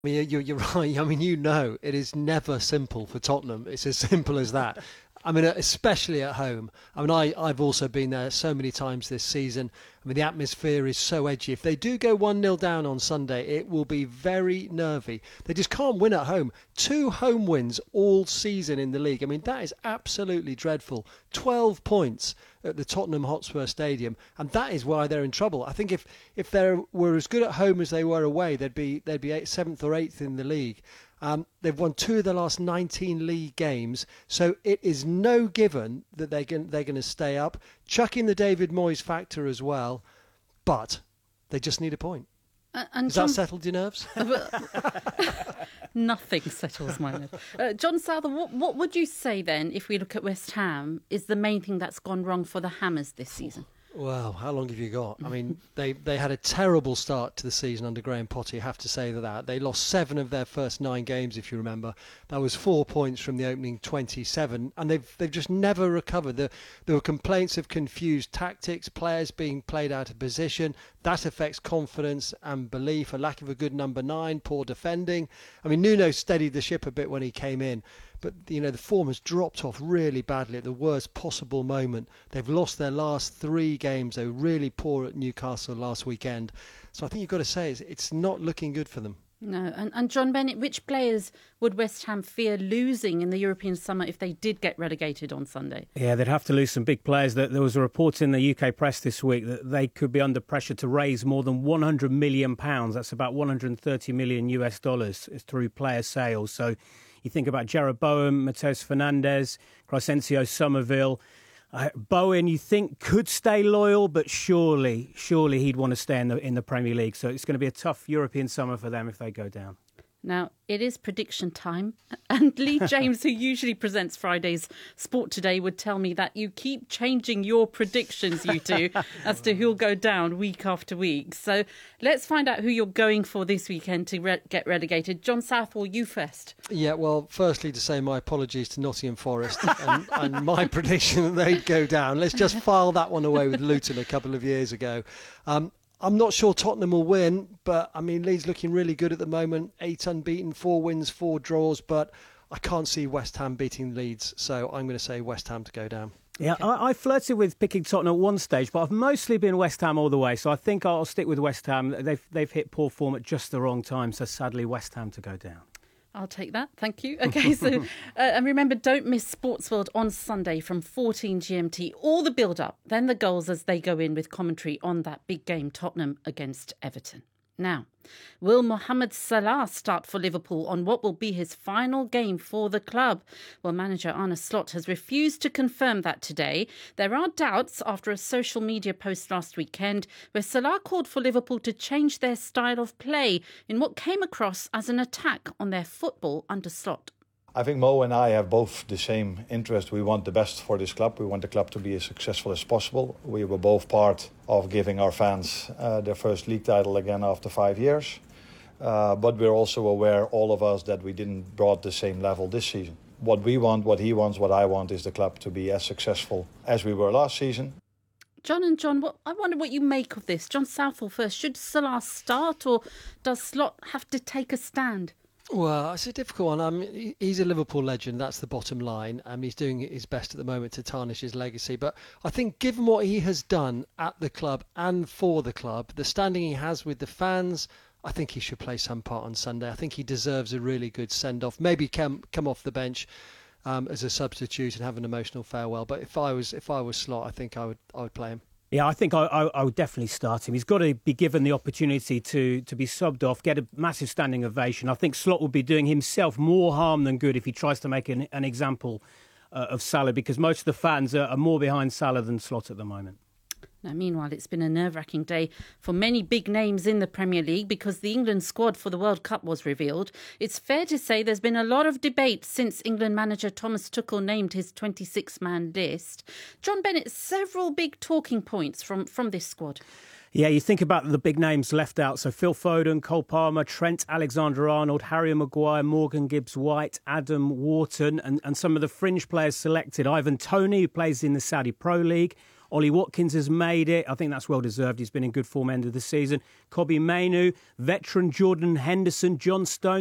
I mean, you're right. I mean, it is never simple for Tottenham. It's as simple as that. I mean, especially at home. I mean, I've also been there so many times this season. I mean, the atmosphere is so edgy. If they do go 1-0 down on Sunday, it will be very nervy. They just can't win at home. 2 home wins all season in the league. I mean, that is absolutely dreadful. 12 points at the Tottenham Hotspur Stadium, and that is why they're in trouble. I think if they were as good at home as they were away, they'd be 7th or 8th in the league. They've won 2 of their last 19 league games, so it is no given that they're going to stay up. Chuck in the David Moyes factor as well, but they just need a point. Has that settled your nerves? Nothing settles my nerves. John Southall, what would you say then, if we look at West Ham, is the main thing that's gone wrong for the Hammers this season? Well, how long have you got? I mean, they had a terrible start to the season under Graham Potter, you have to say that. They lost 7 of their first 9 games, if you remember. That was 4 points from the opening 27, and they've just never recovered. There were complaints of confused tactics, players being played out of position. That affects confidence and belief, a lack of a good number 9, poor defending. I mean, Nuno steadied the ship a bit when he came in, but the form has dropped off really badly at the worst possible moment. They've lost their last 3 games. They were really poor at Newcastle last weekend. So I think you've got to say it's not looking good for them. No, and John Bennett, which players would West Ham fear losing in the European summer if they did get relegated on Sunday? Yeah, they'd have to lose some big players. There was a report in the UK press this week that they could be under pressure to raise more than £100 million. That's about $130 million US through player sales. So you think about Jarrod Bowen, Mateus Fernandes, Crescencio Somerville. Bowen, you think, could stay loyal, but surely he'd want to stay in the Premier League. So it's going to be a tough European summer for them if they go down. Now, it is prediction time, and Lee James, who usually presents Friday's Sport Today, would tell me that you keep changing your predictions, you two, as to who'll go down week after week. So let's find out who you're going for this weekend to get relegated. John Southall, you first. Yeah, well, firstly, to say my apologies to Nottingham Forest and my prediction that they'd go down. Let's just file that one away with Luton a couple of years ago. I'm not sure Tottenham will win, but I mean, Leeds looking really good at the moment. 8 unbeaten, 4 wins, 4 draws, but I can't see West Ham beating Leeds, so I'm going to say West Ham to go down. Yeah, I flirted with picking Tottenham at one stage, but I've mostly been West Ham all the way, so I think I'll stick with West Ham. They've hit poor form at just the wrong time, so sadly West Ham to go down. I'll take that. Thank you. Okay, so and remember, don't miss Sports World on Sunday from 14 GMT. All the build-up, then the goals as they go in with commentary on that big game, Tottenham against Everton. Now, will Mohamed Salah start for Liverpool on what will be his final game for the club? Well, manager Arne Slot has refused to confirm that today. There are doubts after a social media post last weekend where Salah called for Liverpool to change their style of play in what came across as an attack on their football under Slot. I think Mo and I have both the same interest. We want the best for this club. We want the club to be as successful as possible. We were both part of giving our fans their first league title again after 5 years. But we're also aware, all of us, that we didn't brought the same level this season. What we want, what he wants, what I want is the club to be as successful as we were last season. John and John, I wonder what you make of this. John Southall first. Should Salah start, or does Slot have to take a stand? Well, it's a difficult one. He's a Liverpool legend, that's the bottom line. He's doing his best at the moment to tarnish his legacy. But I think given what he has done at the club and for the club, the standing he has with the fans, I think he should play some part on Sunday. I think he deserves a really good send-off. Maybe come off the bench as a substitute and have an emotional farewell. But if I was Slot, I think I would play him. Yeah, I think I would definitely start him. He's got to be given the opportunity to be subbed off, get a massive standing ovation. I think Slot will be doing himself more harm than good if he tries to make an example of Salah, because most of the fans are more behind Salah than Slot at the moment. Now, meanwhile, it's been a nerve-wracking day for many big names in the Premier League because the England squad for the World Cup was revealed. It's fair to say there's been a lot of debate since England manager Thomas Tuchel named his 26-man list. John Bennett, several big talking points from this squad. Yeah, you think about the big names left out. So Phil Foden, Cole Palmer, Trent Alexander-Arnold, Harry Maguire, Morgan Gibbs-White, Adam Wharton, and some of the fringe players selected. Ivan Toney, who plays in the Saudi Pro League. Ollie Watkins has made it. I think that's well deserved. He's been in good form end of the season. Kobbie Mainoo, veteran Jordan Henderson, John Stones.